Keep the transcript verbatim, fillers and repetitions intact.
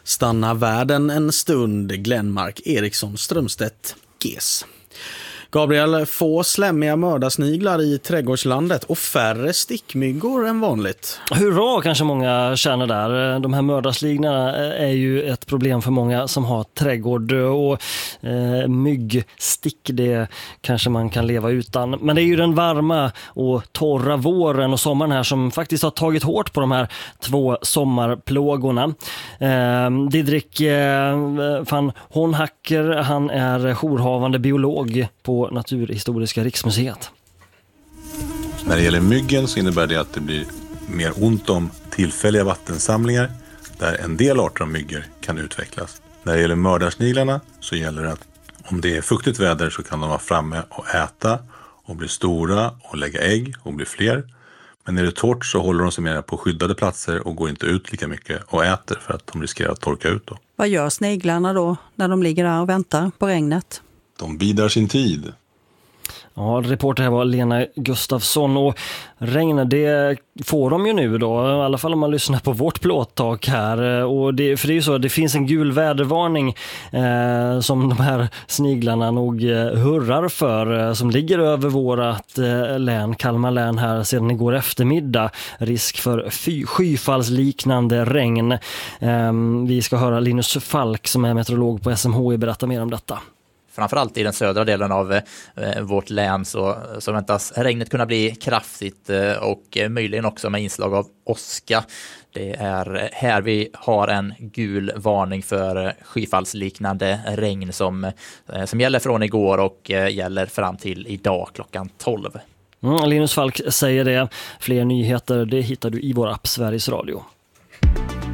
Stanna världen en stund, Glenmark Eriksson Strömstedt, G E S. Gabriel, få slämmiga mördarsniglar i trädgårdslandet och färre stickmyggor än vanligt. Hurra, kanske många känner där. De här mördarsligorna är ju ett problem för många som har trädgård, och eh, myggstick, det kanske man kan leva utan. Men det är ju den varma och torra våren och sommaren här som faktiskt har tagit hårt på de här två sommarplågorna. Eh, Didrik eh, van Honhacker, han är jourhavande biolog på Naturhistoriska riksmuseet. När det gäller myggen så innebär det att det blir mer ont om tillfälliga vattensamlingar där en del arter av myggor kan utvecklas. När det gäller mördarsniglarna så gäller det att om det är fuktigt väder så kan de vara framme och äta och bli stora och lägga ägg och bli fler. Men när det är torrt så håller de sig mer på skyddade platser och går inte ut lika mycket och äter för att de riskerar att torka ut då. Vad gör sniglarna då när de ligger där och väntar på regnet? De bidar sin tid. Ja, reporter här var Lena Gustafsson, och regn, det får de ju nu då, i alla fall om man lyssnar på vårt plåttak här. Och det, för det är ju så, det finns en gul vädervarning eh, som de här sniglarna nog eh, hurrar för, eh, som ligger över vårat eh, län, Kalmar län här sedan igår eftermiddag. Risk för fy, skyfallsliknande regn. Eh, vi ska höra Linus Falk som är meteorolog på S M H I berätta mer om detta. Framförallt i den södra delen av eh, vårt län så, så väntas regnet kunna bli kraftigt eh, och eh, möjligen också med inslag av åska. Det är här vi har en gul varning för eh, skyfallsliknande regn som, eh, som gäller från igår och eh, gäller fram till idag klockan tolv. Mm, Linus Falk säger det. Fler nyheter det hittar du i vår app Sveriges Radio.